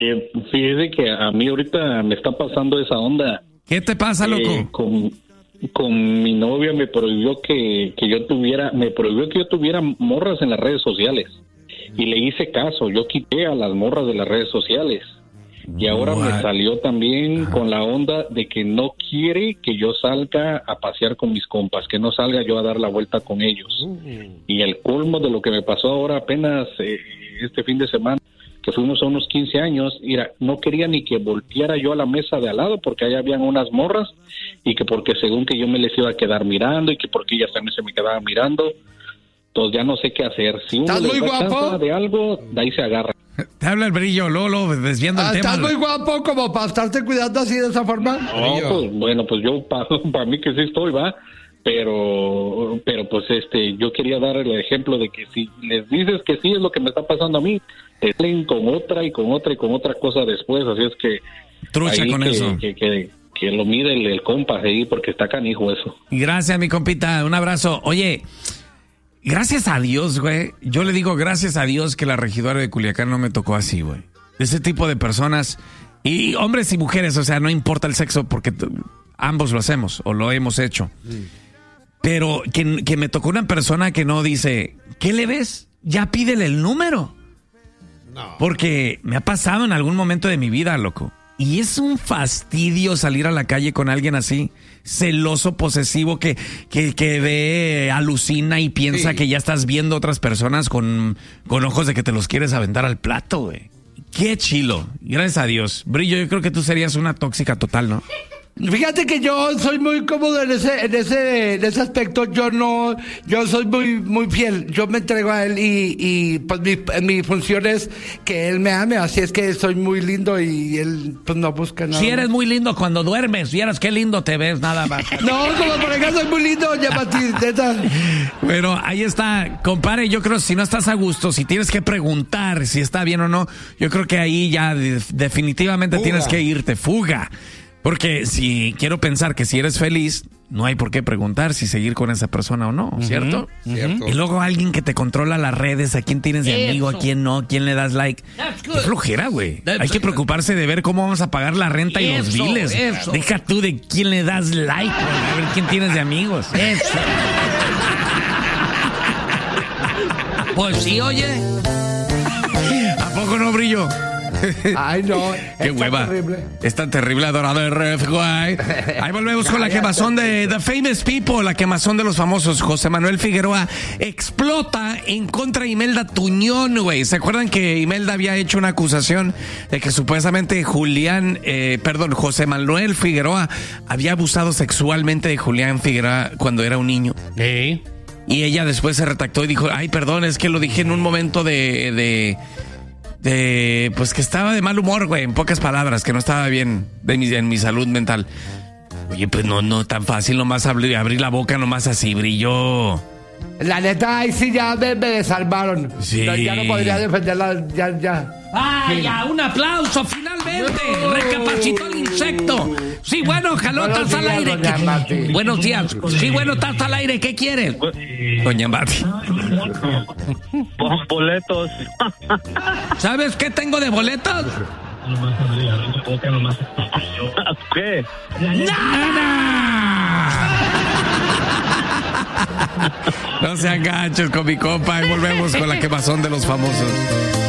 Fíjese que a mí ahorita me está pasando esa onda. ¿Qué te pasa, loco? Con mi novia me prohibió que yo tuviera morras en las redes sociales. Y le hice caso, yo quité a las morras de las redes sociales. Y ahora me salió también con la onda de que no quiere que yo salga a pasear con mis compas, que no salga yo a dar la vuelta con ellos. Y el colmo de lo que me pasó ahora apenas este fin de semana, que fuimos a unos 15 años, mira, no quería ni que volteara yo a la mesa de al lado porque ahí habían unas morras y que porque según que yo me les iba a quedar mirando y que porque ellas también se me quedaban mirando. Entonces ya no sé qué hacer. Si uno ¿Estás muy guapo? De algo, de ahí se agarra. Te habla el Brillo, Lolo, desviando el tema. ¿Estás muy guapo como para estarte cuidando así de esa forma? No, pues yo para mí que sí estoy, va. Pero pues yo quería dar el ejemplo de que si les dices que sí es lo que me está pasando a mí, te salen con otra y con otra y con otra cosa después. Así es que trucha con eso. Que lo mide el compa ahí porque está canijo eso. Gracias, mi compita. Un abrazo. Oye, gracias a Dios, güey. Yo le digo gracias a Dios que la regidora de Culiacán no me tocó así, güey. Ese tipo de personas, y hombres y mujeres, o sea, no importa el sexo porque ambos lo hacemos o lo hemos hecho. Pero que me tocó una persona que no dice, ¿qué le ves? Ya pídele el número. No. Porque me ha pasado en algún momento de mi vida, loco. Y es un fastidio salir a la calle con alguien así, celoso, posesivo, que ve, alucina y piensa que ya estás viendo otras personas con ojos de que te los quieres aventar al plato, güey. Qué chilo. Gracias a Dios. Brillo, yo creo que tú serías una tóxica total, ¿no? Fíjate que yo soy muy cómodo en ese aspecto. Yo soy muy fiel. Yo me entrego a él y pues mi función es que él me ame. Así es que soy muy lindo y él pues no busca nada. Si eres muy lindo cuando duermes, vieras qué lindo te ves, nada más. No, como por ejemplo soy muy lindo, neta. Bueno, ahí está, compadre. Yo creo que si no estás a gusto, si tienes que preguntar si está bien o no, yo creo que ahí ya definitivamente tienes que irte. Fuga. Porque si quiero pensar que si eres feliz, no hay por qué preguntar si seguir con esa persona o no, ¿cierto? Cierto. Y luego alguien que te controla las redes, a quién tienes de amigo, a quién no, a quién le das like. Qué flojera, güey. Hay que preocuparse de ver cómo vamos a pagar la renta y los biles. Deja tú de quién le das like, güey, a ver quién tienes de amigos. Eso. Pues sí, oye. ¿A poco no, Brillo? Ay, no. Qué hueva. Terrible. Es tan terrible, adorado de ref, güey. Ahí volvemos con la quemazón de The Famous People, la quemazón de los famosos. José Manuel Figueroa explota en contra de Imelda Tuñón, güey. ¿Se acuerdan que Imelda había hecho una acusación de que supuestamente José Manuel Figueroa había abusado sexualmente de Julián Figueroa cuando era un niño? Sí. Y ella después se retractó y dijo, ay, perdón, es que lo dije en un momento pues que estaba de mal humor, güey, en pocas palabras, que no estaba bien en mi salud mental. Oye, pues no tan fácil nomás abrir la boca nomás así, Brillo. La neta, ahí sí ya me salvaron. Sí. Ya no podría defenderla, ya. ¡Vaya! ¡Un aplauso! ¡Finalmente! ¡Recapacitó el insecto! Sí, bueno, jaló, estás al aire. Buenos días. Sí, bueno, estás al aire. ¿Qué quieres? Doña Mati. Boletos. ¿Sabes qué tengo de boletos? ¿Qué? ¡Nada! No sean gachos con mi compa y volvemos con la quemazón de los famosos.